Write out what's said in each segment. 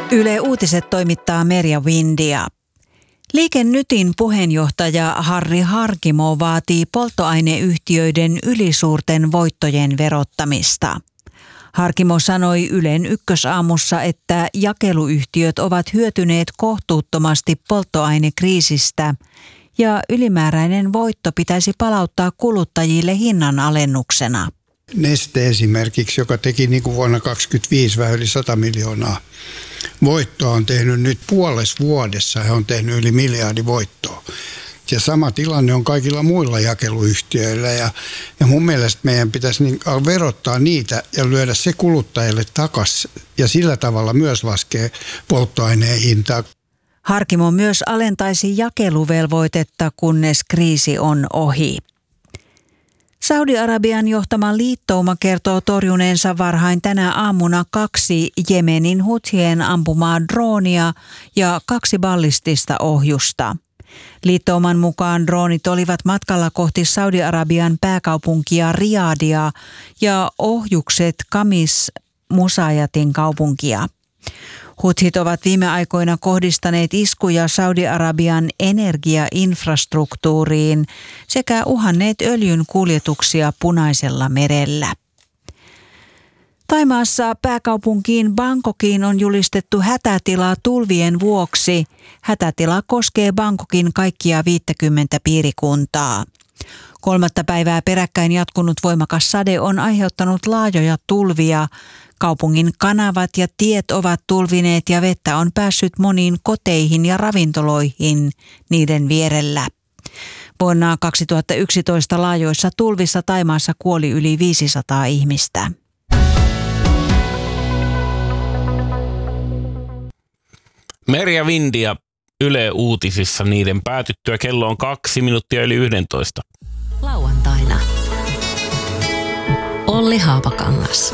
Yle Uutiset toimittaa Merja Windia. Liike Nytin puheenjohtaja Harri Harkimo vaatii polttoaineyhtiöiden ylisuurten voittojen verottamista. Harkimo sanoi Ylen Ykkösaamussa, että jakeluyhtiöt ovat hyötyneet kohtuuttomasti polttoainekriisistä ja ylimääräinen voitto pitäisi palauttaa kuluttajille hinnan-alennuksena. Neste esimerkiksi, joka teki niin kuin vuonna 2025 vähän yli 100 miljoonaa voittoa, on tehnyt nyt puolessa vuodessa, he on tehnyt yli miljardi voittoa. Ja sama tilanne on kaikilla muilla jakeluyhtiöillä ja mun mielestä meidän pitäisi verottaa niitä ja lyödä se kuluttajille takaisin ja sillä tavalla myös laskee polttoaineen hintaa. Harkimo myös alentaisi jakeluvelvoitetta, kunnes kriisi on ohi. Saudi-Arabian johtama liittouma kertoo torjuneensa varhain tänä aamuna 2 Jemenin Huthien ampumaa droonia ja 2 ballistista ohjusta. Liittouman mukaan droonit olivat matkalla kohti Saudi-Arabian pääkaupunkia Riyadia ja ohjukset Kamis Musayatin kaupunkia. Huthit ovat viime aikoina kohdistaneet iskuja Saudi-Arabian energiainfrastruktuuriin sekä uhanneet öljyn kuljetuksia Punaisella merellä. Thaimaassa pääkaupunkiin Bangkokiin on julistettu hätätila tulvien vuoksi. Hätätila koskee Bangkokin kaikkia 50 piirikuntaa. 3. päivää peräkkäin jatkunut voimakas sade on aiheuttanut laajoja tulvia. Kaupungin kanavat ja tiet ovat tulvineet ja vettä on päässyt moniin koteihin ja ravintoloihin niiden vierellä. Vuonna 2011 laajoissa tulvissa Thaimaassa kuoli yli 500 ihmistä. Merja Windia Yle Uutisissa niiden päätyttyä. Kello on 2 minuuttia yli 11. Lauantaina. Olli Haapakangas.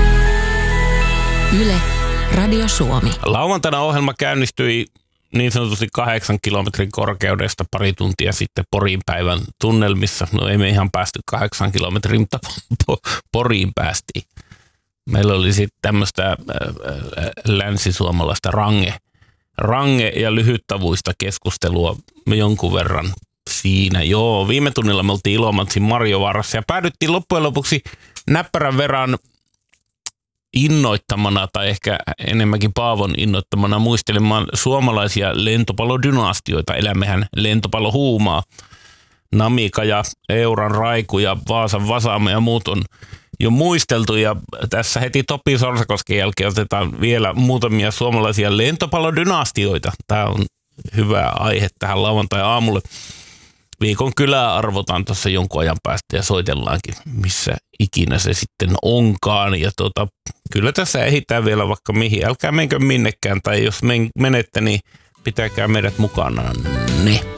Yle, Radio Suomi. Lauantaina ohjelma käynnistyi niin sanotusti 8 kilometrin korkeudesta pari tuntia sitten Porin päivän tunnelmissa. No ei me ihan päästy 8 kilometrin, mutta Poriin päästiin. Meillä oli sitten tämmöistä länsisuomalaista range- ja lyhyttavuista keskustelua jonkun verran siinä. Joo, viime tunnilla me oltiin Ilomantsin Marjovaarassa ja päädyttiin loppujen lopuksi näppärän verran innoittamana tai ehkä enemmänkin Paavon innoittamana muistelemaan suomalaisia lentopallodynastioita. Elämmehän lentopallohuumaa. Namika ja Euran Raiku ja Vaasan Vasaama ja muut on jo muisteltu ja tässä heti Topi Sorsakosken jälkeen otetaan vielä muutamia suomalaisia lentopallodynastioita. Tämä on hyvä aihe tähän lauantai-aamulle. Viikon kylää arvotaan tuossa jonkun ajan päästä ja soitellaankin, missä ikinä se sitten onkaan. Ja kyllä tässä ehditään vielä vaikka mihin. Älkää menkö minnekään tai jos menette, niin pitäkää meidät mukana. Ne.